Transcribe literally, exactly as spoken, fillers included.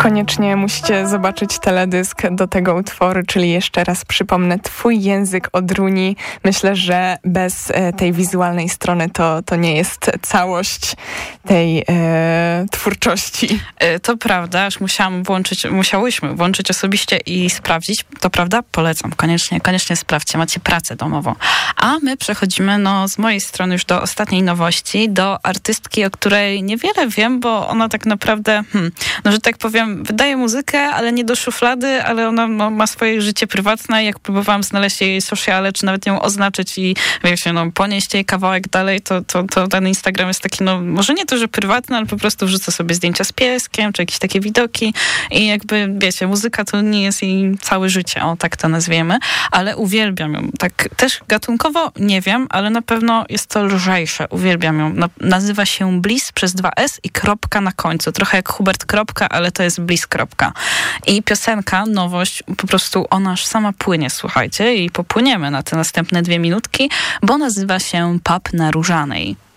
Koniecznie musicie zobaczyć teledysk do tego utworu, czyli jeszcze raz przypomnę, Twój język Odruni. Myślę, że bez e, tej wizualnej strony to, to nie jest całość tej e, twórczości. E, to prawda, aż musiałam włączyć, musiałyśmy włączyć osobiście i sprawdzić. To prawda? Polecam. Koniecznie, koniecznie sprawdźcie. Macie pracę domową. A my przechodzimy no, z mojej strony już do ostatniej nowości, do artystki, o której niewiele wiem, bo ona tak naprawdę, hmm, no że tak powiem, wydaje muzykę, ale nie do szuflady, ale ona no, ma swoje życie prywatne. Jak próbowałam znaleźć jej sociale, czy nawet ją oznaczyć i wiecie, no, ponieść jej kawałek dalej, to, to, to ten Instagram jest taki, no może nie to, że prywatny, ale po prostu wrzuca sobie zdjęcia z pieskiem, czy jakieś takie widoki i jakby, wiecie, muzyka to nie jest jej całe życie, o tak to nazwiemy, ale uwielbiam ją. Tak też gatunkowo nie wiem, ale na pewno jest to lżejsze. Uwielbiam ją. No, nazywa się Bliss przez dwa S i kropka na końcu. Trochę jak Hubert kropka, ale to jest Bliss kropka. I piosenka, nowość, po prostu ona aż sama płynie, słuchajcie, i popłyniemy na te następne dwie minutki, bo nazywa się Pub na Różanej.